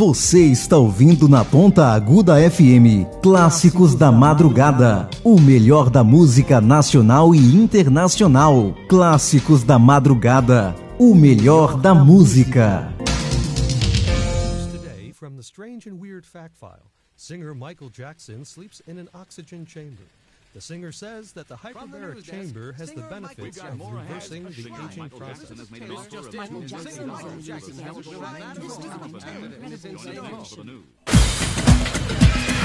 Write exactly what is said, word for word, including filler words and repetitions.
Você está ouvindo na Ponta Aguda F M, Clássicos da Madrugada, o melhor da música nacional e internacional. Clássicos da Madrugada, o melhor da música. Today, from the strange and weird fact file, singer Michael Jackson sleeps in an oxygen chamber. The singer says that the hyperbaric chamber has the benefits of reversing the aging process. Michael Jackson has a